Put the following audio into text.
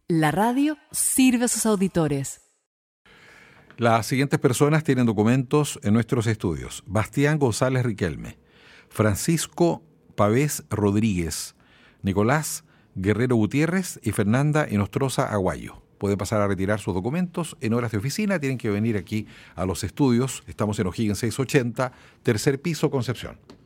La radio sirve a sus auditores. Las siguientes personas tienen documentos en nuestros estudios: Bastián González Riquelme, Francisco Pavés Rodríguez, Nicolás Guerrero Gutiérrez y Fernanda Inostroza Aguayo. Pueden pasar a retirar sus documentos en horas de oficina. Tienen que venir aquí a los estudios. Estamos en O'Higgins 680, tercer piso, Concepción.